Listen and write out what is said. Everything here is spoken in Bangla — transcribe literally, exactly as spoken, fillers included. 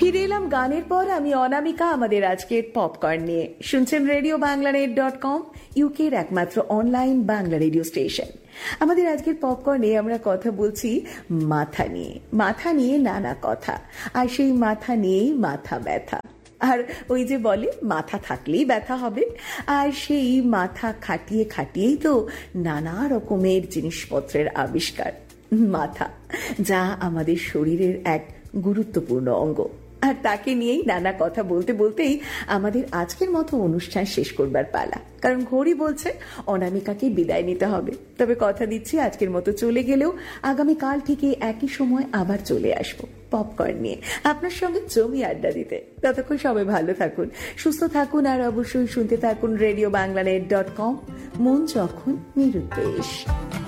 ফিরে এলাম গানের পর। আমি অনামিকা, আমাদের আজকের পপকর্ন নিয়ে। শুনছেন radio Bangla net dot com, ইউকের একমাত্র অনলাইন বাংলা রেডিও স্টেশন। আমাদের আজকের পপকর্নে আমরা কথা বলছি মাথা নিয়ে। মাথা নিয়ে নানা কথা, আর সেই মাথা নিয়েই মাথা ব্যথা। আর ওই যে বলে মাথা থাকলেই ব্যথা হবে, আর সেই মাথা খাটিয়ে খাটিয়েই তো নানা রকমের জিনিসপত্রের আবিষ্কার। মাথা, যা আমাদের শরীরের এক গুরুত্বপূর্ণ অঙ্গ, আর তাকে নিয়েই নানা কথা বলতে বলতেই আমাদের আজকের মতো অনুষ্ঠান শেষ করবার পালা। কারণ ঘড়ি বলছে অনামিকাকে বিদায় নিতে হবে। তবে কথা দিচ্ছি, আজকের মতো চলে গেলেও আগামীকাল থেকে একই সময় আবার চলে আসবো পপকর্ন নিয়ে, আপনার সঙ্গে জমি আড্ডা দিতে। ততক্ষণ সবাই ভালো থাকুন, সুস্থ থাকুন, আর অবশ্যই শুনতে থাকুন radio Bangla net dot com, মন যখন নিরুদ্দেশ।